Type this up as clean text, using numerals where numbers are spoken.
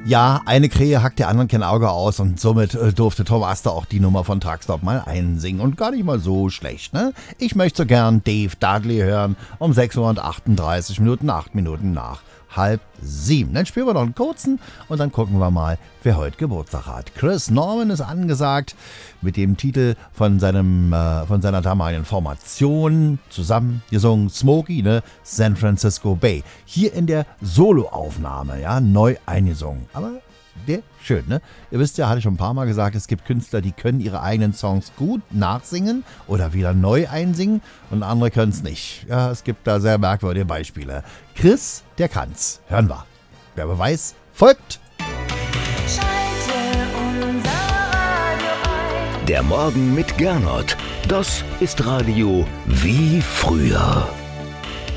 Ja, eine Krähe hackt der anderen kein Auge aus und somit durfte Tom Aster auch die Nummer von Truckstop mal einsingen und gar nicht mal so schlecht, ne? Ich möchte so gern Dave Dudley hören um 6:38 Minuten, 8 Minuten nach 6:30. Dann spielen wir noch einen kurzen und dann gucken wir mal, wer heute Geburtstag hat. Chris Norman ist angesagt mit dem Titel von seiner damaligen Formation zusammen gesungen, Smokey, ne? San Francisco Bay. Hier in der Soloaufnahme, ja, neu eingesungen. Aber der schön, ne? Ihr wisst ja, hatte ich schon ein paar Mal gesagt, es gibt Künstler, die können ihre eigenen Songs gut nachsingen oder wieder neu einsingen und andere können es nicht. Ja, es gibt da sehr merkwürdige Beispiele. Chris, der kann's. Hören wir. Wer Beweis folgt. Schalte unser Radio ein. Der Morgen mit Gernot. Das ist Radio wie früher.